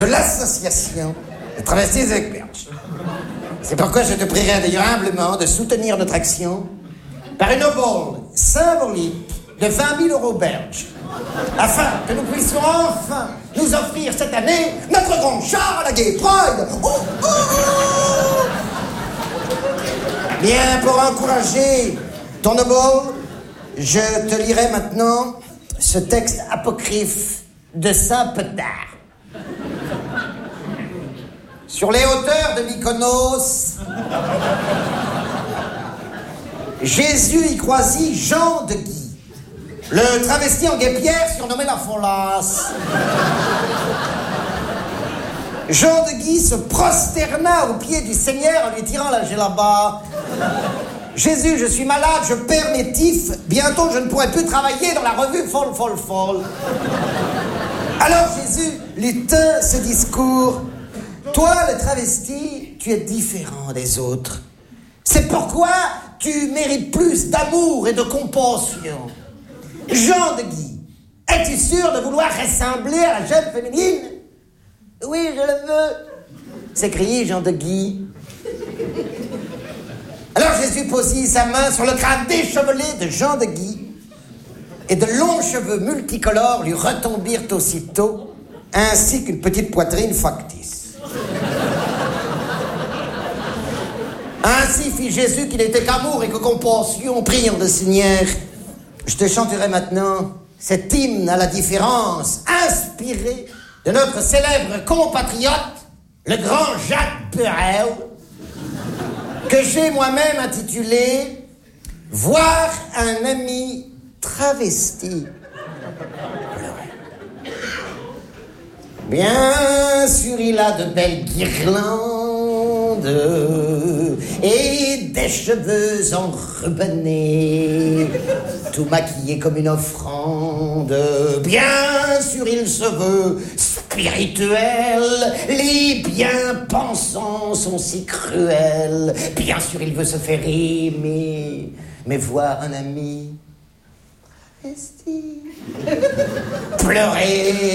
de l'association des travestis avec Berge. C'est pourquoi je te prierai d'ailleurs humblement de soutenir notre action par une obole symbolique de 20 000 € belges, afin que nous puissions enfin nous offrir cette année notre grand char à la Gay Pride. Bien, pour encourager ton obole, je te lirai maintenant ce texte apocryphe de Saint Petard. Sur les hauteurs de Mykonos, Jésus y croisit Jean de Guy, le travesti en guêpière surnommé la Folasse. Jean de Guy se prosterna aux pieds du Seigneur en lui tirant la djellaba. Jésus, je suis malade, je perds mes tifs, bientôt je ne pourrai plus travailler dans la revue Folle. Alors Jésus lui tint ce discours. Toi, le travesti, tu es différent des autres. C'est pourquoi tu mérites plus d'amour et de compassion. Jean de Guy, es-tu sûr de vouloir ressembler à la jeune féminine? Oui, je le veux, s'écriait Jean de Guy. Alors Jésus posit sa main sur le crâne déchevelé de Jean de Guy, et de longs cheveux multicolores lui retombirent aussitôt, ainsi qu'une petite poitrine factice. Ainsi fit Jésus qu'il n'était qu'amour et que compassion, priant le Seigneur. Je te chanterai maintenant cet hymne à la différence, inspiré de notre célèbre compatriote, le grand Jacques Brel, que j'ai moi-même intitulé « Voir un ami travesti ». Bien sûr, il a de belles guirlandes et des cheveux enrubannés, tout maquillé comme une offrande. Bien sûr, il se veut spirituel, les bien-pensants sont si cruels. Bien sûr, il veut se faire aimer, mais voir un ami travesti pleurer